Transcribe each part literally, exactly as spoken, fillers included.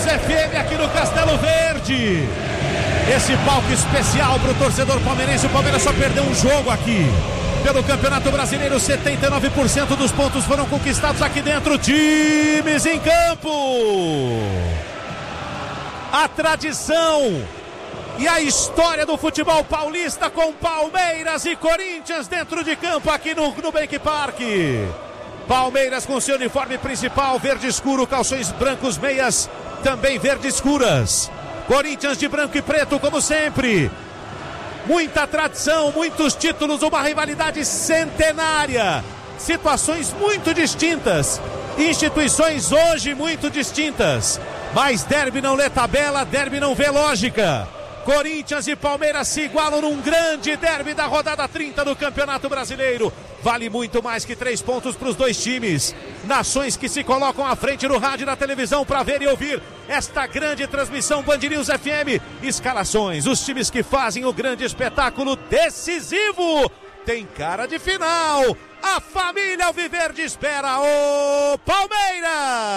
F M aqui no Castelo Verde. Esse palco especial para o torcedor palmeirense. O Palmeiras só perdeu um jogo aqui. Pelo Campeonato Brasileiro, setenta e nove por cento dos pontos foram conquistados aqui dentro. Times em campo. A tradição e a história do futebol paulista com Palmeiras e Corinthians dentro de campo aqui no Nubank Park. Palmeiras com seu uniforme principal, verde escuro, calções brancos, meias também verde escuras. Corinthians de branco e preto, como sempre. Muita tradição, muitos títulos, uma rivalidade centenária. Situações muito distintas. Instituições hoje muito distintas. Mas derby não lê tabela, derby não vê lógica. Corinthians e Palmeiras se igualam num grande derby da rodada trinta do Campeonato Brasileiro. Vale muito mais que três pontos para os dois times. Nações que se colocam à frente no rádio e na televisão para ver e ouvir esta grande transmissão Band News F M. Escalações, os times que fazem o grande espetáculo decisivo. Tem cara de final. A família Alviverde espera o Palmeiras.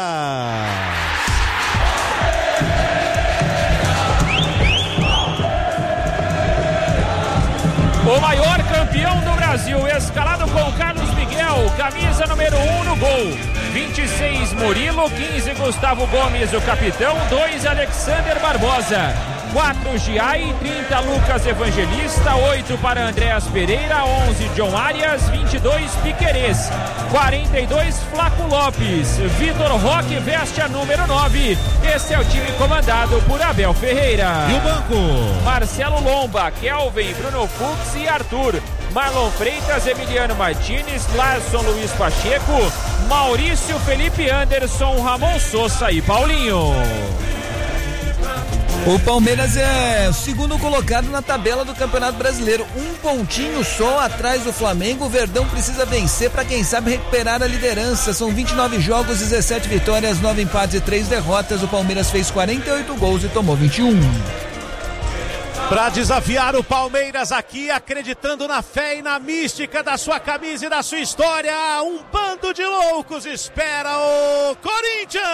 O maior campeão do Brasil, escalado com Carlos Miguel, camisa número um no gol. vinte e seis Murilo, quinze Gustavo Gomes, o capitão, dois Alexander Barbosa, quatro Giai, trinta Lucas Evangelista, oito para Andréas Pereira, onze John Arias, vinte e dois Piquerez, quarenta e dois Flaco Lopes, Vitor Roque veste a número nove. Esse é o time comandado por Abel Ferreira. E o banco? Marcelo Lomba, Kelvin, Bruno Fux e Arthur. Marlon Freitas, Emiliano Martins, Larson Luiz Pacheco, Maurício Felipe Anderson, Ramon Sousa e Paulinho. O Palmeiras é o segundo colocado na tabela do Campeonato Brasileiro, um pontinho só atrás do Flamengo. O Verdão precisa vencer para, quem sabe, recuperar a liderança. São vinte e nove jogos, dezessete vitórias, nove empates e três derrotas. O Palmeiras fez quarenta e oito gols e tomou vinte e um. Para desafiar o Palmeiras aqui, acreditando na fé e na mística da sua camisa e da sua história, um bando de loucos espera o Corinthians.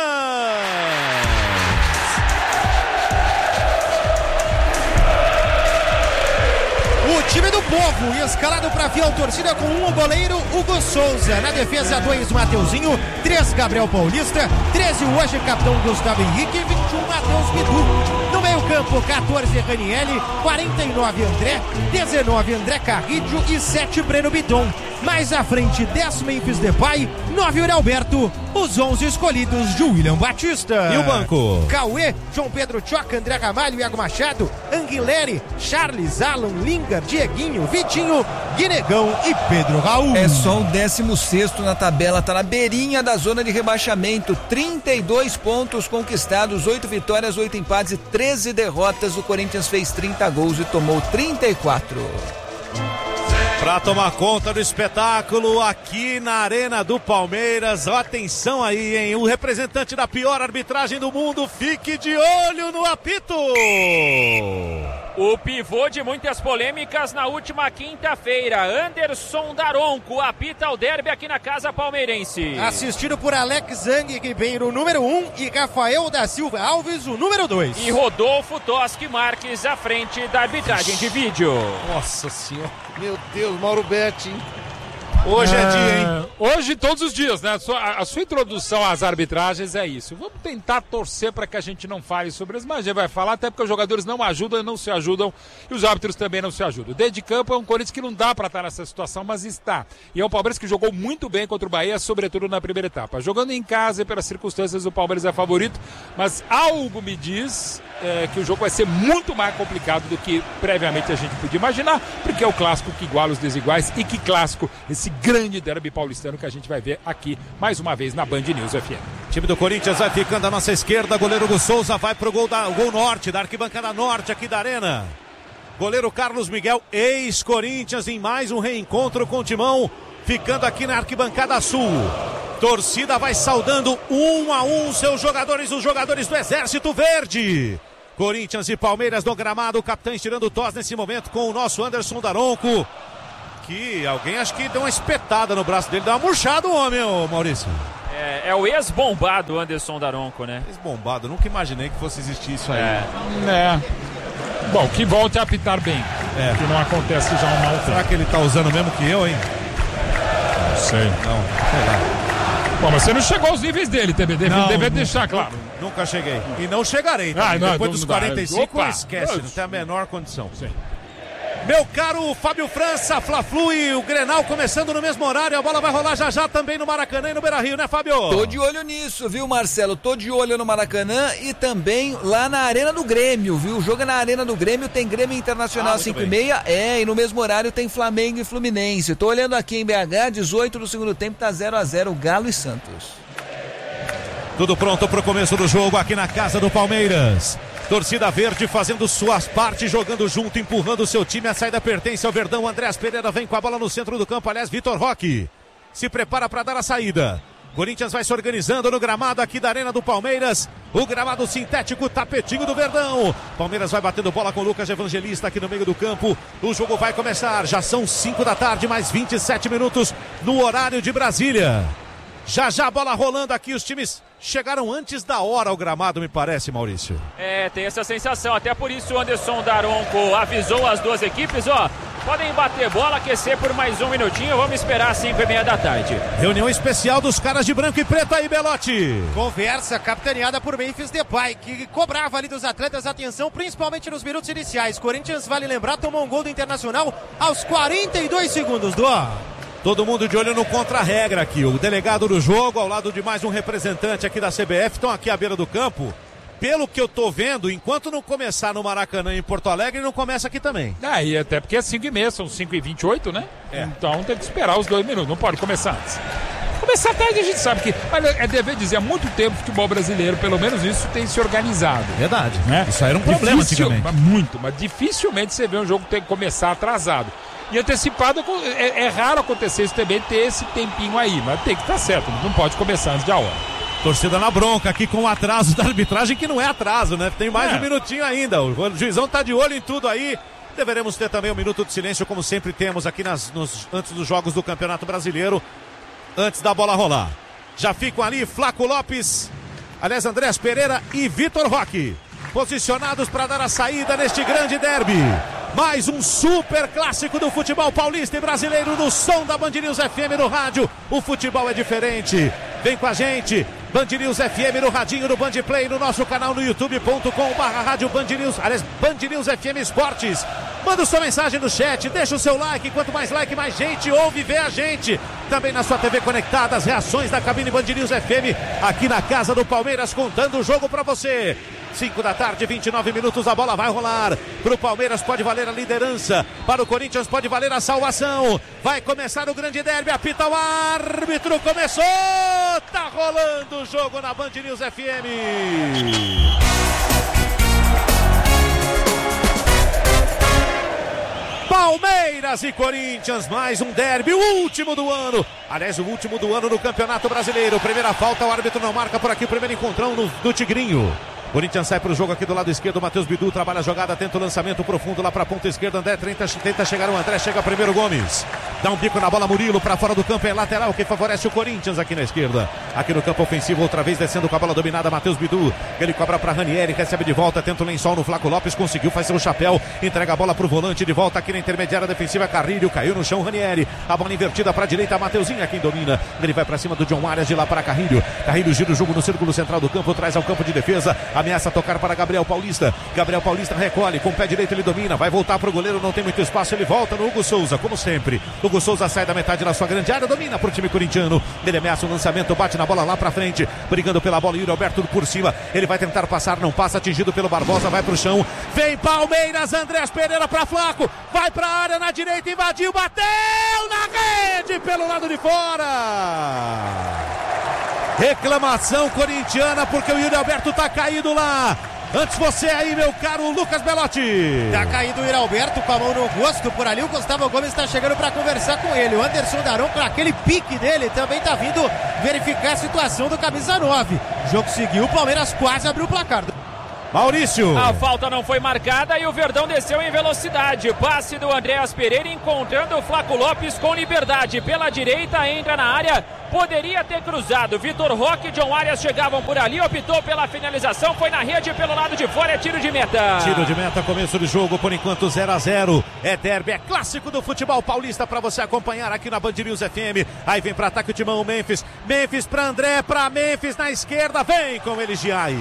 O time do povo, escalado para fiel torcida com um, o goleiro Hugo Souza. Na defesa, dois, Mateuzinho, três, Gabriel Paulista, treze, hoje capitão Gustavo Henrique, vinte e um, Matheus Bidu. No meio campo, quatorze, Ranielli, quarenta e nove, André, dezenove, André Carrillo e sete, Breno Bidon. Mais à frente, dez, Memphis Depay, nove, Uri Alberto, os onze escolhidos de William Batista. E o banco? Cauê, João Pedro Tchoca, André Ramalho, Iago Machado, Anguilere, Charles, Alan, Linga, Dieguinho, Vitinho, Guinegão e Pedro Raul. É só o décimo sexto na tabela, tá na beirinha da zona de rebaixamento, trinta e dois pontos conquistados, oito vitórias, oito empates e treze derrotas. O Corinthians fez trinta gols e tomou trinta e quatro. Para tomar conta do espetáculo aqui na Arena do Palmeiras, atenção aí, hein? O representante da pior arbitragem do mundo, fique de olho no apito. O pivô de muitas polêmicas na última quinta-feira, Anderson Daronco, apita o derby aqui na casa palmeirense. Assistido por Alex Zang Ribeiro, número um, e Rafael da Silva Alves, o número dois. E Rodolfo Toschi Marques à frente da arbitragem de vídeo. Nossa senhora, meu Deus, Mauro Betti. Hoje é, é dia, hein? Hoje, todos os dias, né? A sua, a sua introdução às arbitragens é isso. Vamos tentar torcer para que a gente não fale sobre isso, mas a gente vai falar, até porque os jogadores não ajudam, não se ajudam, e os árbitros também não se ajudam. Dentro de campo é um Corinthians que não dá para estar nessa situação, mas está. E é um Palmeiras que jogou muito bem contra o Bahia, sobretudo na primeira etapa. Jogando em casa e pelas circunstâncias, o Palmeiras é favorito, mas algo me diz é, que o jogo vai ser muito mais complicado do que previamente a gente podia imaginar, porque é o clássico que iguala os desiguais, e que clássico, esse grande derby paulistano que a gente vai ver aqui mais uma vez na Band News F M. Time do Corinthians vai ficando à nossa esquerda, goleiro Hugo Souza vai pro gol, da, gol norte, da arquibancada norte aqui da Arena. Goleiro Carlos Miguel, ex-Corinthians, em mais um reencontro com o Timão, ficando aqui na arquibancada sul. Torcida vai saudando um a um seus jogadores, os jogadores do Exército Verde. Corinthians e Palmeiras no gramado, o capitão tirando o tos nesse momento com o nosso Anderson Daronco. Que alguém acho que deu uma espetada no braço dele, deu uma murchada o homem, ô Maurício. É, é o ex-bombado Anderson Daronco, né? Ex-bombado, nunca imaginei que fosse existir isso aí. É. é. Bom, que volte a apitar bem. É. Que não acontece já um mal tempo. Será que ele tá usando mesmo que eu, hein? Não sei. Não, sei lá. Bom, mas você não chegou aos níveis dele, T B. Deve, não, deve não, deixar claro. Nunca cheguei. E não chegarei. Tá? Ah, não, Depois não, dos não quarenta e cinco, Opa. esquece. Não tem a menor condição. Sim. Meu caro Fábio França, Fla-Flu e o Grenal começando no mesmo horário. A bola vai rolar já já também no Maracanã e no Beira-Rio, né, Fábio? Tô de olho nisso, viu, Marcelo? Tô de olho no Maracanã e também lá na Arena do Grêmio, viu? O jogo é na Arena do Grêmio, tem Grêmio Internacional ah, cinco e meia, é, e no mesmo horário tem Flamengo e Fluminense. Tô olhando aqui em B H, dezoito do segundo tempo, tá zero a zero, Galo e Santos. Tudo pronto pro começo do jogo aqui na casa do Palmeiras. Torcida verde fazendo suas partes, jogando junto, empurrando o seu time. A saída pertence ao Verdão. Andrés Pereira vem com a bola no centro do campo. Aliás, Vitor Roque se prepara para dar a saída. Corinthians vai se organizando no gramado aqui da Arena do Palmeiras. O gramado sintético, tapetinho do Verdão. Palmeiras vai batendo bola com o Lucas Evangelista aqui no meio do campo. O jogo vai começar. Já são cinco da tarde, mais vinte e sete minutos no horário de Brasília. Já já a bola rolando aqui, os times chegaram antes da hora ao gramado, me parece, Maurício. É, tem essa sensação, até por isso o Anderson Daronco avisou as duas equipes, ó, podem bater bola, aquecer por mais um minutinho, vamos esperar às cinco e meia da tarde. Reunião especial dos caras de branco e preto aí, Belotti. Conversa capitaneada por Memphis Depay, que cobrava ali dos atletas atenção, principalmente nos minutos iniciais. Corinthians, vale lembrar, tomou um gol do Internacional aos quarenta e dois segundos do ar. Todo mundo de olho no contra-regra aqui. O delegado do jogo, ao lado de mais um representante aqui da C B F, estão aqui à beira do campo. Pelo que eu tô vendo, enquanto não começar no Maracanã em Porto Alegre, não começa aqui também. Ah, e até porque é cinco e meia, são cinco e vinte e oito, né? É. Então tem que esperar os dois minutos, não pode começar antes. Começar tarde a gente sabe que... Mas é dever dizer, há muito tempo o futebol brasileiro, pelo menos isso, tem se organizado. Verdade. Né? Isso aí era um problema Difícil, antigamente. Muito, mas dificilmente você vê um jogo que tem que começar atrasado. E antecipado, é, é raro acontecer isso também, ter esse tempinho aí, mas tem que estar certo, não pode começar antes da hora. Torcida na bronca aqui com o atraso da arbitragem, que não é atraso, né? Tem mais é. um minutinho ainda, o juizão tá de olho em tudo aí. Deveremos ter também um minuto de silêncio, como sempre temos aqui nas, nos, antes dos jogos do Campeonato Brasileiro, antes da bola rolar. Já ficam ali Flaco Lopes, aliás, Andrés Pereira e Vitor Roque, posicionados para dar a saída neste grande derby. Mais um super clássico do futebol paulista e brasileiro no som da Band News F M no rádio. O futebol é diferente. Vem com a gente. Band News F M no radinho, no Band Play, no nosso canal no youtube ponto com barra rádio Band News, aliás, Band News F M Esportes. Manda sua mensagem no chat, deixa o seu like. Quanto mais like, mais gente ouve e vê a gente. Também na sua T V conectada, as reações da cabine Band News F M aqui na casa do Palmeiras, contando o jogo pra você. cinco da tarde, vinte e nove minutos, a bola vai rolar. Pro Palmeiras pode valer a liderança, para o Corinthians pode valer a salvação. Vai começar o grande derby, apita o árbitro, começou! Tá rolando o jogo na Band News F M. Palmeiras e Corinthians, mais um derby, o último do ano. Aliás, o último do ano no Campeonato Brasileiro. Primeira falta, o árbitro não marca por aqui, primeiro encontrão no, do Tigrinho. Corinthians sai para o jogo aqui do lado esquerdo, Matheus Bidu trabalha a jogada, tenta o lançamento profundo lá para a ponta esquerda, André tenta, tenta chegar o André, chega primeiro Gomes, dá um bico na bola, Murilo para fora do campo, é lateral que favorece o Corinthians aqui na esquerda, aqui no campo ofensivo, outra vez descendo com a bola dominada, Matheus Bidu, ele cobra para Ranieri, recebe de volta, tenta o lençol no Flaco Lopes, conseguiu fazer o chapéu, entrega a bola para o volante, de volta aqui na intermediária defensiva, Carrilho, caiu no chão, Ranieri, a bola invertida para a direita, Mateuzinho é quem domina, ele vai para cima do John Arias, de lá para Carrilho, Carrilho gira o jogo no círculo central do campo, traz ao campo de defesa, ameaça tocar para Gabriel Paulista, Gabriel Paulista recolhe, com o pé direito ele domina, vai voltar para o goleiro, não tem muito espaço, ele volta no Hugo Souza, como sempre, Hugo Souza sai da metade da sua grande área, domina para o time corintiano, ele ameaça o lançamento, bate na bola lá para frente, brigando pela bola, Yuri Alberto por cima, ele vai tentar passar, não passa, atingido pelo Barbosa, vai para o chão, vem Palmeiras, Andrés Pereira para Flaco, vai para a área na direita, invadiu, bateu na rede pelo lado de fora. Reclamação corintiana porque o Yuri Alberto tá caído lá. Antes você aí, meu caro Lucas Belotti. Tá caído o Yuri Alberto com a mão no rosto por ali. O Gustavo Gomes está chegando para conversar com ele. O Anderson Daronco, com aquele pique dele, também tá vindo verificar a situação do camisa nove. O jogo seguiu, o Palmeiras quase abriu o placar. Maurício. A falta não foi marcada e o Verdão desceu em velocidade. Passe do Andréas Pereira encontrando o Flaco Lopes com liberdade. Pela direita, entra na área. Poderia ter cruzado. Vitor Roque e John Arias chegavam por ali. Optou pela finalização. Foi na rede pelo lado de fora. É tiro de meta. Tiro de meta, começo do jogo. Por enquanto zero a zero. É derby, é clássico do futebol paulista para você acompanhar aqui na Band News F M. Aí vem para ataque o timão Memphis. Memphis para André, para Memphis na esquerda. Vem com ele, Giai.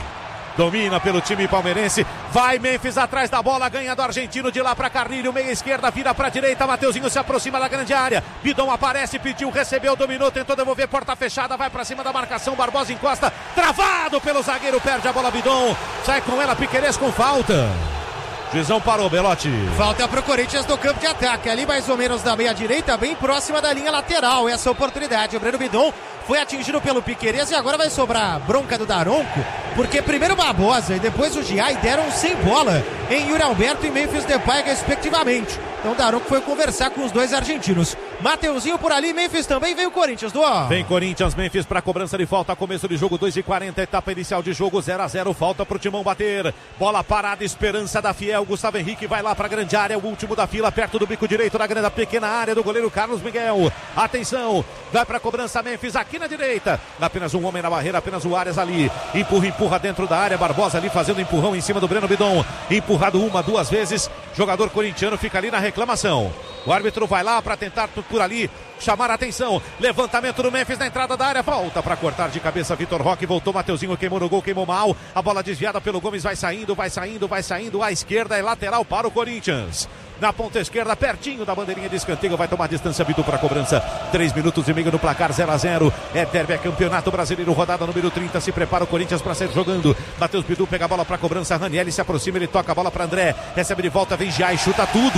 Domina pelo time palmeirense, vai Memphis atrás da bola, ganha do argentino de lá para Carrilho, meia esquerda, vira para direita, Mateuzinho se aproxima da grande área, Bidon aparece, pediu, recebeu, dominou, tentou devolver, porta fechada, vai para cima da marcação, Barbosa encosta, travado pelo zagueiro, perde a bola Bidon, sai com ela Piquerez com falta. Juizão parou, Belotti. Falta pro Corinthians no campo de ataque, ali mais ou menos da meia direita, bem próxima da linha lateral, essa oportunidade, o Breno Bidon foi atingido pelo Piquerez e agora vai sobrar bronca do Daronco, porque primeiro o Barbosa e depois o Giai deram sem bola em Yuri Alberto e Memphis Depay respectivamente. Então o Daronco foi conversar com os dois argentinos. Mateuzinho por ali, Memphis também, vem o Corinthians, do ó. Vem Corinthians, Memphis para cobrança de falta, começo de jogo, dois e quarenta, etapa inicial de jogo, zero a zero, falta pro Timão bater. Bola parada, esperança da Fiel, Gustavo Henrique vai lá pra grande área, o último da fila, perto do bico direito da grande pequena área do goleiro Carlos Miguel. Atenção, vai pra cobrança Memphis aqui na direita, apenas um homem na barreira, apenas o Arias ali, empurra, empurra dentro da área, Barbosa ali fazendo empurrão em cima do Breno Bidon, empurrado uma, duas vezes, jogador corintiano fica ali na reclamação. O árbitro vai lá para tentar por ali chamar a atenção. Levantamento do Memphis na entrada da área. Volta para cortar de cabeça Vitor Roque. Voltou Mateuzinho, queimou no gol, queimou mal. A bola desviada pelo Gomes. Vai saindo, vai saindo, vai saindo. À esquerda é lateral para o Corinthians. Na ponta esquerda, pertinho da bandeirinha de escanteio. Vai tomar distância Vitor para a cobrança. Três minutos e meio no placar, zero a zero. É derby, é campeonato brasileiro. Rodada número trinta. Se prepara o Corinthians para sair jogando. Matheus Bidu pega a bola para a cobrança. Ranieri se aproxima, ele toca a bola para André. Recebe de volta, vem Giai, chuta tudo.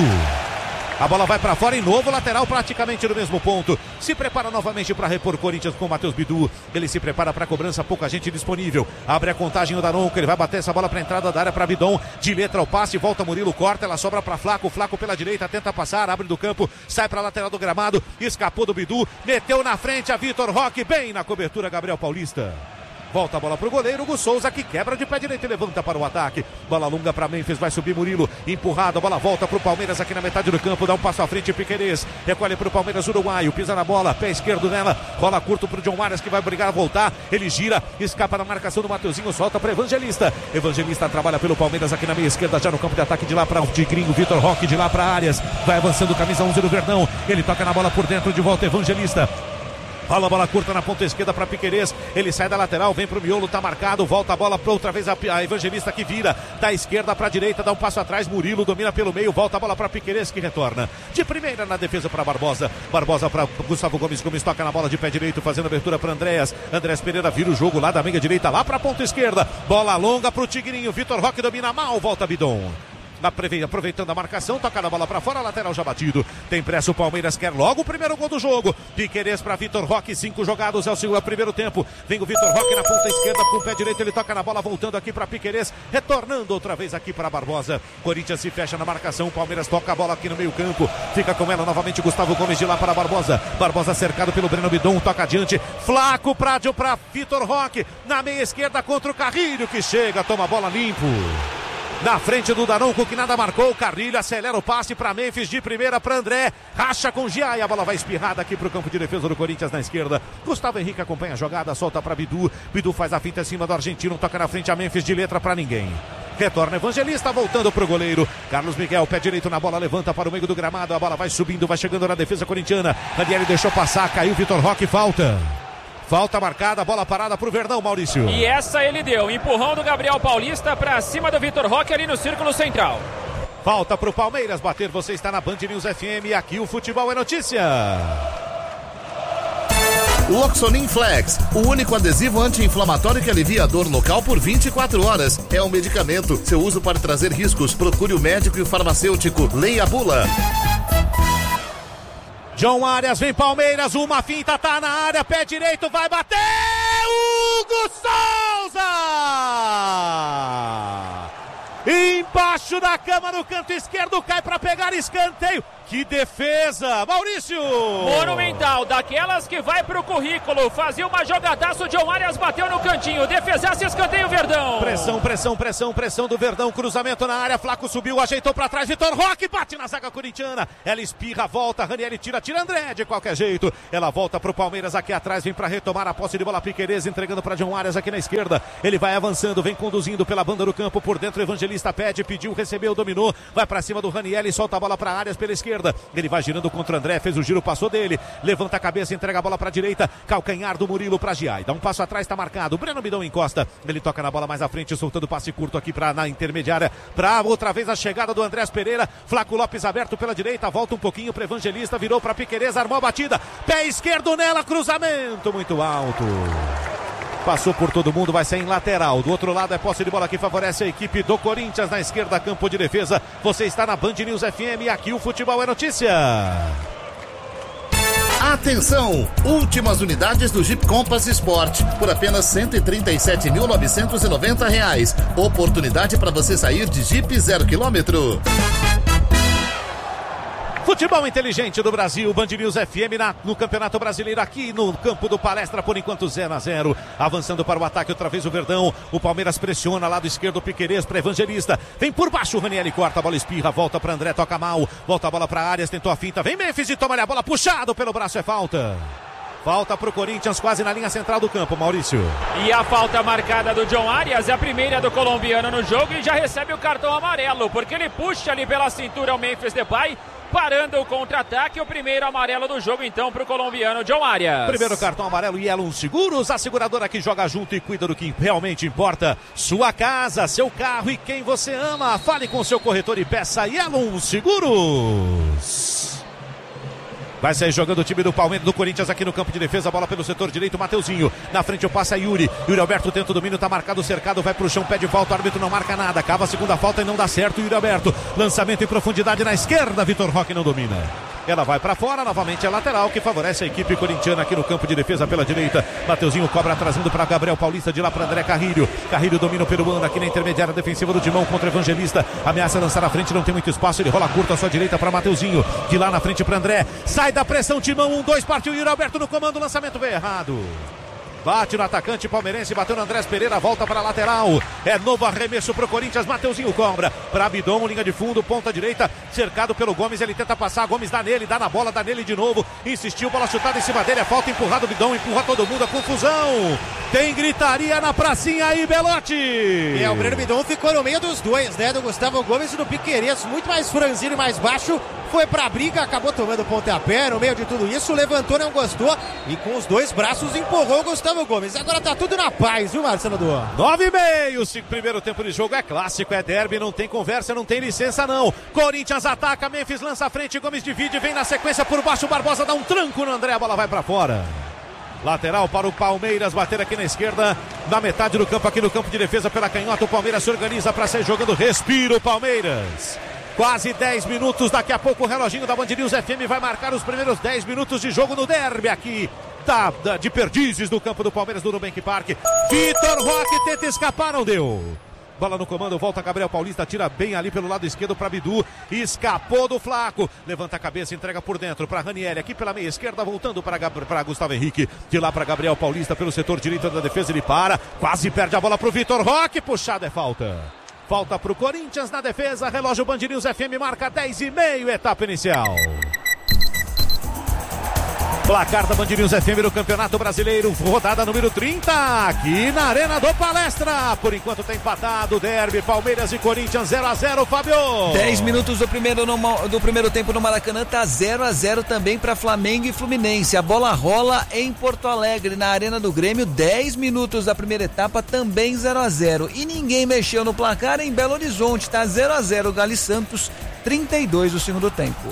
A bola vai para fora em novo, lateral praticamente no mesmo ponto. Se prepara novamente para repor o Corinthians com o Matheus Bidu. Ele se prepara para a cobrança, pouca gente disponível. Abre a contagem o Daronco, ele vai bater essa bola para a entrada da área para Bidon. De letra ao passe, volta Murilo, corta, ela sobra para Flaco. Flaco pela direita, tenta passar, abre do campo, sai para a lateral do gramado. Escapou do Bidu, meteu na frente a Vitor Roque, bem na cobertura Gabriel Paulista. Volta a bola pro goleiro, Hugo Souza que quebra de pé direito e levanta para o ataque. Bola longa para Memphis, vai subir Murilo, empurrado, a bola volta pro Palmeiras aqui na metade do campo, dá um passo à frente Piquerez, recolhe pro Palmeiras uruguaio, pisa na bola, pé esquerdo nela, rola curto pro John Arias que vai brigar a voltar, ele gira, escapa da marcação do Mateuzinho, solta para Evangelista. Evangelista trabalha pelo Palmeiras aqui na meia esquerda, já no campo de ataque, de lá para o Tigrinho, Vitor Roque, de lá para Arias, vai avançando camisa onze do Verdão, ele toca na bola por dentro, de volta Evangelista. Rola a bola curta na ponta esquerda para Piquerez, ele sai da lateral, vem pro miolo, tá marcado, volta a bola para outra vez a, a Evangelista que vira da esquerda para direita, dá um passo atrás, Murilo domina pelo meio, volta a bola para Piquerez que retorna de primeira na defesa para Barbosa, Barbosa para Gustavo Gomes, Gomes toca na bola de pé direito, fazendo abertura para Andréas, Andréas Pereira vira o jogo lá da meia direita, lá para a ponta esquerda, bola longa pro Tigrinho, Vitor Roque domina mal, volta Bidon. Aproveitando a marcação, toca na bola para fora, lateral já batido. Tem pressa o Palmeiras, quer logo o primeiro gol do jogo. Piquerez para Vitor Roque, cinco jogados, é o segundo, primeiro tempo. Vem o Vitor Roque na ponta esquerda com o pé direito, ele toca na bola, voltando aqui para Piquerez, retornando outra vez aqui para Barbosa. Corinthians se fecha na marcação, Palmeiras toca a bola aqui no meio campo, fica com ela novamente Gustavo Gomes de lá para Barbosa. Barbosa cercado pelo Breno Bidon, toca adiante, Flaco Prádio para Vitor Roque, na meia esquerda contra o Carrilho que chega, toma a bola limpo. Na frente do Daronco que nada marcou, Carrilho acelera o passe para Memphis de primeira para André, racha com Giai, a bola vai espirrada aqui para o campo de defesa do Corinthians na esquerda. Gustavo Henrique acompanha a jogada, solta para Bidu, Bidu faz a finta em cima do argentino, toca na frente a Memphis de letra para ninguém. Retorna Evangelista, voltando pro goleiro. Carlos Miguel, pé direito na bola, levanta para o meio do gramado, a bola vai subindo, vai chegando na defesa corintiana. Ranieri deixou passar, caiu Vitor Roque, falta. Falta marcada, bola parada pro Verdão, Maurício. E essa ele deu, empurrão do Gabriel Paulista pra cima do Vitor Roque ali no círculo central. Falta pro Palmeiras bater, você está na Band News F M, aqui o futebol é notícia. Loxonin Flex, o único adesivo anti-inflamatório que alivia a dor local por vinte e quatro horas. É um medicamento, seu uso pode trazer riscos, procure o médico e o farmacêutico, leia a bula. John Arias, vem Palmeiras, uma finta, tá na área, pé direito, vai bater, Hugo Souza! Embaixo da cama no canto esquerdo, cai para pegar escanteio, Que defesa, Maurício! Monumental, daquelas que vai pro currículo. Fazia uma jogadaço, o John Arias bateu no cantinho. Defesasse, escanteio, Verdão. Pressão, pressão, pressão, pressão do Verdão. Cruzamento na área, Flaco subiu, ajeitou pra trás. Vitor Roque bate na zaga corintiana. Ela espirra, volta, Ranieri tira, tira André de qualquer jeito. Ela volta pro Palmeiras aqui atrás, vem pra retomar a posse de bola. Piquerez entregando pra John Arias aqui na esquerda. Ele vai avançando, vem conduzindo pela banda do campo. Por dentro, Evangelista pede, pediu, recebeu, dominou. Vai pra cima do Ranieri, solta a bola pra Arias pela esquerda. Ele vai girando contra o André, fez o giro, passou dele, levanta a cabeça, entrega a bola para a direita, calcanhar do Murilo para Giai, dá um passo atrás, está marcado, Breno Bidão encosta, ele toca na bola mais à frente, soltando passe curto aqui para na intermediária, para outra vez a chegada do Andrés Pereira, Flaco Lopes aberto pela direita, volta um pouquinho para Evangelista, virou para Piquerez, armou a batida, pé esquerdo nela, cruzamento muito alto. Passou por todo mundo, vai sair em lateral. Do outro lado é posse de bola que favorece a equipe do Corinthians. Na esquerda, campo de defesa. Você está na Band News F M e aqui o futebol é notícia. Atenção! Últimas unidades do Jeep Compass Sport por apenas cento e trinta e sete mil novecentos e noventa reais. Oportunidade para você sair de Jeep zero quilômetro. Futebol inteligente do Brasil, Band News F M na, no Campeonato Brasileiro aqui no campo do Palestra, por enquanto zero a zero, avançando para o ataque outra vez o Verdão, o Palmeiras pressiona, lado esquerdo Piquerez para Evangelista, vem por baixo o Ranieri, corta a bola, espirra, volta para André, toca mal, volta a bola para Arias, tentou a finta, vem Memphis e toma a bola, puxado pelo braço, é falta. Falta pro Corinthians, quase na linha central do campo, Maurício. E a falta marcada do John Arias é a primeira do colombiano no jogo e já recebe o cartão amarelo, porque ele puxa ali pela cintura o Memphis Depay, parando o contra-ataque, o primeiro amarelo do jogo então para o colombiano John Arias. Primeiro cartão amarelo e Elon Seguros, a seguradora que joga junto e cuida do que realmente importa. Sua casa, seu carro e quem você ama. Fale com seu corretor e peça Elon Seguros. Vai sair jogando o time do Palmeiras, do Corinthians aqui no campo de defesa, bola pelo setor direito, Mateuzinho, na frente o passe a Yuri, Yuri Alberto tenta o domínio, tá marcado, cercado, vai pro chão, pede falta, o árbitro não marca nada, cava a segunda falta e não dá certo, Yuri Alberto, lançamento em profundidade na esquerda, Vitor Roque não domina. Ela vai para fora, novamente é lateral, que favorece a equipe corintiana aqui no campo de defesa pela direita. Mateuzinho cobra trazendo para Gabriel Paulista, de lá para André Carrilho. Carrilho domina o peruano aqui na intermediária defensiva do Timão contra Evangelista. Ameaça lançar na frente, não tem muito espaço, ele rola curto à sua direita para Mateuzinho. De lá na frente para André. Sai da pressão, Timão, um, dois, partiu Yuri Alberto no comando, lançamento veio errado. Bate no atacante palmeirense, bateu no Andrés Pereira, volta para a lateral. É novo arremesso para o Corinthians, Mateuzinho cobra. Para Bidon, linha de fundo, ponta direita, cercado pelo Gomes, ele tenta passar, Gomes dá nele, dá na bola, dá nele de novo. Insistiu, bola chutada em cima dele, é falta, empurrado, Bidon, empurra todo mundo, a confusão. Tem gritaria na pracinha aí, Belotti. É, o Breno Bidon ficou no meio dos dois, né? Do Gustavo Gomes e do Piquerez, muito mais franzino e mais baixo. Foi pra briga, acabou tomando pontapé no meio de tudo isso, levantou, não gostou e com os dois braços empurrou o Gustavo Gomes. Agora tá tudo na paz, viu, Marcelo Duan? Nove e meio, primeiro tempo de jogo, é clássico, é derby, não tem conversa, não tem licença não. Corinthians ataca, Memphis lança a frente, Gomes divide, vem na sequência por baixo, Barbosa dá um tranco no André, a bola vai pra fora. Lateral para o Palmeiras, bater aqui na esquerda, na metade do campo, aqui no campo de defesa pela canhota, o Palmeiras se organiza para sair jogando, respira o Palmeiras. Quase dez minutos, daqui a pouco o reloginho da Band News F M vai marcar os primeiros dez minutos de jogo no derby aqui da, da, de Perdizes do campo do Palmeiras do Nubank Park. Vitor Roque tenta escapar, não deu. Bola no comando, volta Gabriel Paulista, tira bem ali pelo lado esquerdo para Bidu, escapou do Flaco, levanta a cabeça, entrega por dentro para Ranieri, aqui pela meia esquerda, voltando para Gustavo Henrique, de lá para Gabriel Paulista pelo setor direito da defesa, ele para, quase perde a bola para o Vitor Roque, puxado é falta. Falta para o Corinthians na defesa, relógio Band News F M marca dez e meio, etapa inicial. Placar da Band News F M no Campeonato Brasileiro, rodada número trinta, aqui na Arena do Palestra. Por enquanto está empatado o derby, Palmeiras e Corinthians zero a zero, Fábio. dez minutos do primeiro, no, do primeiro tempo no Maracanã, tá zero a zero também para Flamengo e Fluminense. A bola rola em Porto Alegre, na Arena do Grêmio, dez minutos da primeira etapa, também zero a zero. E ninguém mexeu no placar em Belo Horizonte, tá zero a zero, Galo e Santos, trinta e dois do segundo tempo.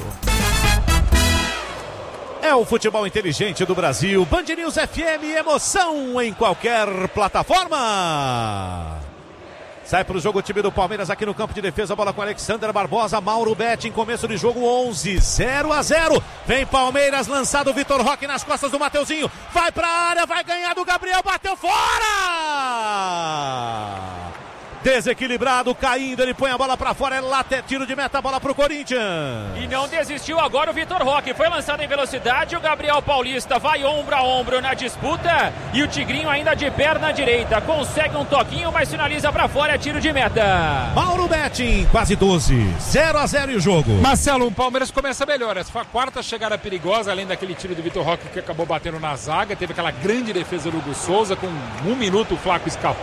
É o futebol inteligente do Brasil. Band News F M, emoção em qualquer plataforma. Sai para o jogo o time do Palmeiras aqui no campo de defesa. Bola com Alexander Barbosa, Mauro Betti em começo de jogo, onze, zero a zero. Vem Palmeiras, lançado o Vitor Roque nas costas do Mateuzinho. Vai para a área, vai ganhar do Gabriel, bateu fora! Desequilibrado, caindo, ele põe a bola pra fora, é late, tiro de meta, bola pro Corinthians. E não desistiu agora o Vitor Roque, foi lançado em velocidade, o Gabriel Paulista vai ombro a ombro na disputa e o Tigrinho ainda de perna direita, consegue um toquinho, mas finaliza pra fora, é tiro de meta. Mauro Betting, quase doze, zero a zero e o jogo. Marcelo, o Palmeiras começa melhor, essa foi a quarta chegada perigosa, além daquele tiro do Vitor Roque que acabou batendo na zaga, teve aquela grande defesa do Hugo Souza, com um minuto o Flaco escapou.